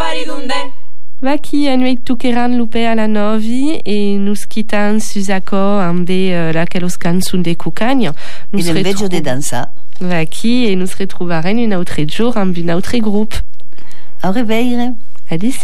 Vaki anuit tukeran lupe alla novi e nus quitan susako ambe laquelos canzun de cucagno. E invece de dansa. Vaki e nus retrouvaren un autre jour amb un autre groupe. Au revoir. Adis.